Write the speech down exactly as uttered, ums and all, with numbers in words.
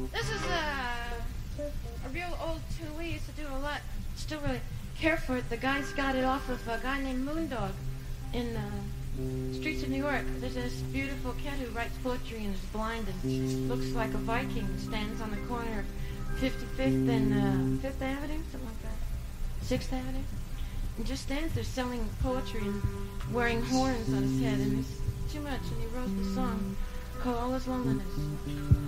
This is a, a real old tune. We used to do a lot. Still really care for it. The guys got it off of a guy named Moondog in uh, streets of New York. There's this beautiful cat who writes poetry and is blind and looks like a Viking. Stands on the corner of fifty-fifth and uh, Fifth Avenue, something like that. Sixth Avenue. And just stands there selling poetry and wearing horns on his head. And it's too much. And he wrote the song called All His Loneliness.